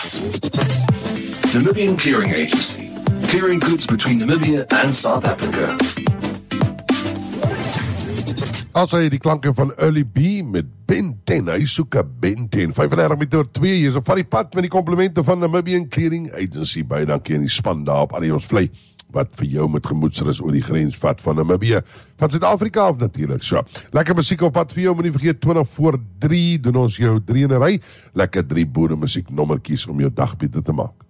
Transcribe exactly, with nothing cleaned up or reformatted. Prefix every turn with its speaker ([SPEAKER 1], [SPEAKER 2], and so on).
[SPEAKER 1] Namibian Clearing Agency, clearing goods between Namibia and South Africa.
[SPEAKER 2] As hy die klanke van Early B met Ben ten, hy soek 'n Ben ten, vyf en dertig meter twee, jy is op van die pad met die komplimente van Namibian Clearing Agency, baie dankie aan die span daar op Arios Vlei, wat vir jou met gemoedsrus oor die grens vat van Namibië, van Suid-Afrika af natuurlik, so, lekker musiek op pad vir jou, moet nie vergeet, twintig voor drie, doen ons jou drie in 'n ry, lekker drie boere musiek nommertjies om jou dag beter te maak.